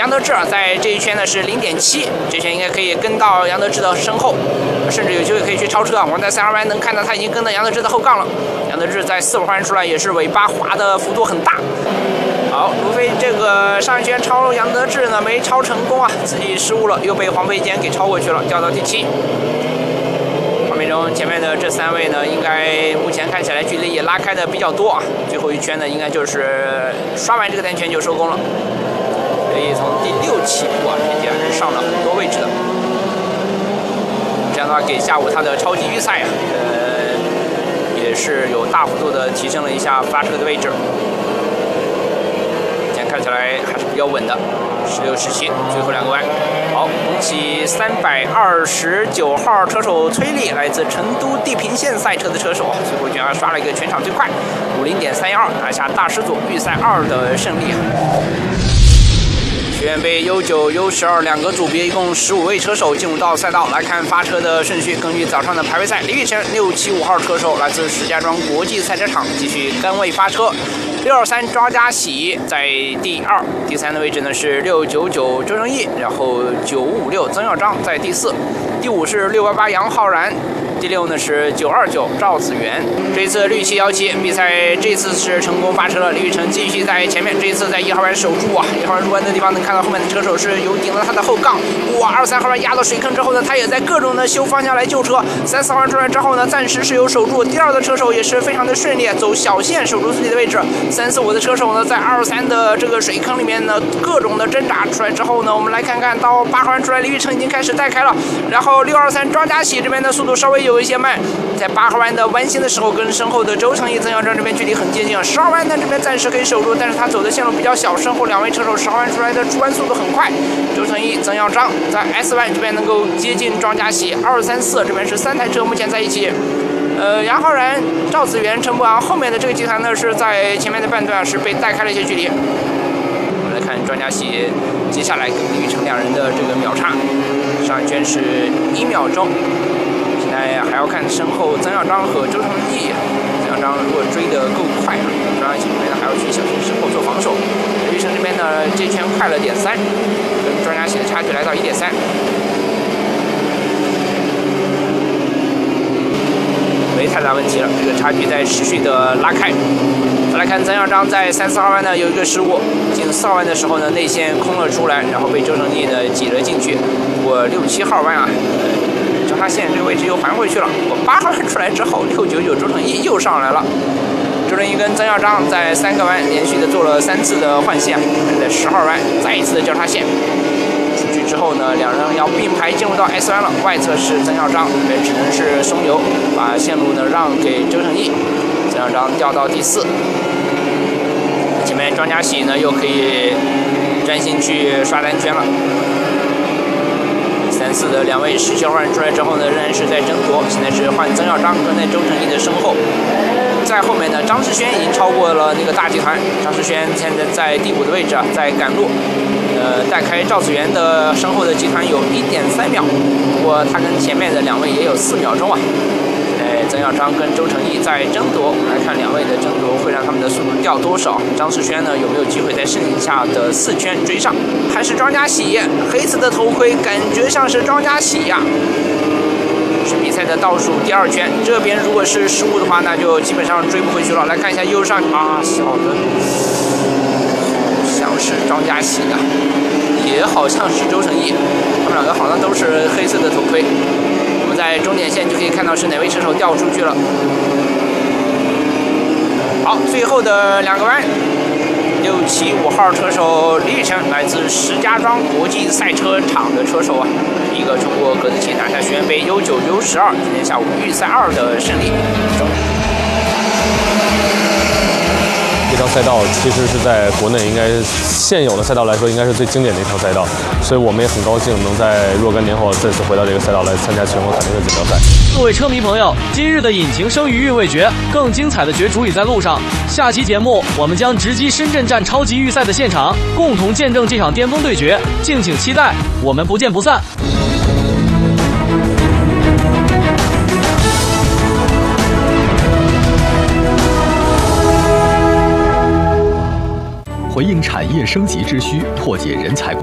杨德志在这一圈呢是0.7，这圈应该可以跟到杨德志的身后，甚至有机会可以去超车。我们在32弯能看到他已经跟到杨德志的后杠了。杨德志在4弯出来也是尾巴滑的幅度很大。好，卢飞这个上一圈超杨德志呢没超成功啊，自己失误了，又被黄飞坚给超过去了，掉到第7。画面中前面的这3位呢，应该目前看起来距离也拉开的比较多啊。最后一圈呢，应该就是刷完这个单圈就收工了。所以从第6起步啊，人家是上了很多位置的。这样的话，给下午他的超级预赛啊，也是有大幅度的提升了一下发车的位置。看起来还是比较稳的，16、17，最后2个弯。好，恭喜329号车手崔丽，来自成都地平线赛车的车手，最后居然刷了一个全场最快50.312，拿下大师组预赛2的胜利。学院杯 U9、U12 2个组别，一共15位车手进入到赛道。来看发车的顺序，根据早上的排位赛，李宇辰675号车手来自石家庄国际赛车场，继续杆位发车。623庄家喜在第2，第3的位置呢是699周成义，然后956曾耀章在第4，第5是688杨浩然。第6呢是929赵子源。这次绿旗摇旗比赛，这次是成功发车了。李宇辰继续在前面，这一次在1号弯守住啊。1号弯入弯的地方能看到后面的车手是有顶了他的后杠。哇，2、3号弯压到水坑之后呢，他也在各种的修方向来救车。3、4号弯出来之后呢，暂时是有守住。第2的车手也是非常的顺利，走小线守住自己的位置。3、4、5的车手呢，在2、3的这个水坑里面呢，各种的挣扎出来之后呢，我们来看看到8号弯出来，李宇辰已经开始带开了。然后623庄家喜这边的速度稍微有一些慢，在8号弯的弯线的时候，跟身后的周成义、曾耀章这边距离很接近。10号弯呢这边暂时可以守住，但是他走的线路比较小，身后2位车手10号弯出来的出弯速度很快。周成义、曾耀章在 S 弯这边能够接近庄家喜，2、3、4这边是3台车目前在一起。杨浩然、赵子源、陈博昂后面的这个集团呢是在前面的半段是被带开了一些距离。我们来看庄家喜接下来跟李宇辰2人的这个秒差，上一圈是1秒钟。现在还要看身后曾耀章和周成义。曾耀章如果追得够快啊，庄家喜这边呢还要去小心身后做防守。李宇辰这边呢这圈快了0.3，跟庄家喜的差距来到1.3。没太大问题了，这个差距在持续的拉开。再来看曾耀章在3、4号弯呢有一个失误，进4号弯的时候呢内线空了出来，然后被周成义呢挤了进去。不过6、7号弯啊，交叉线这个位置又还回去了。我8号弯出来之后，699周成义又上来了。周成义跟曾耀章在3个弯连续的做了3次的换线，在10号弯再一次的交叉线。出去之后呢，2人要并排进入到 S 弯了。外侧是曾耀章，这边只能是松油，把线路呢让给周成义。曾耀章掉到第4。前面庄家喜呢又可以专心去刷单圈了。3、4的2位17号弯出来之后呢，仍然是在争夺。现在是换曾耀章跟在周成义的身后。在后面呢，张世轩已经超过了那个大集团。张世轩现在在第5的位置啊，在赶路。带开赵子源的身后的集团有1.3秒，不过他跟前面的2位也有4秒钟啊。曾耀章跟周成义在争夺，我们来看2位的争夺会让他们的速度掉多少。张世轩呢有没有机会在剩下的4圈追上？还是庄家喜，黑色的头盔感觉像是庄家喜呀。是比赛的倒数第2圈，这边如果是失误的话，那就基本上追不回去了。来看一下右上啊，小的。像是庄家喜的，也好像是周成义，他们2个好像都是黑色的头盔。我们在终点线就可以看到是哪位车手掉出去了。好，最后的2个弯，675号车手李宇辰，来自石家庄国际赛车场的车手啊，一个通过格子器拿下学院杯 U9、U12 今天下午预赛2的胜利。 这条赛道其实是在国内应该现有的赛道来说，应该是最经典的一条赛道，所以我们也很高兴能在若干年后再次回到这个赛道来参加全国卡丁的锦标赛。 各位车迷朋友，今日的引擎生于韵味决，更精彩的角逐已在路上。下期节目我们将直击深圳站超级预赛的现场，共同见证这场巅峰对决，敬请期待，我们不见不散。 回应产业升级之需，拓解人才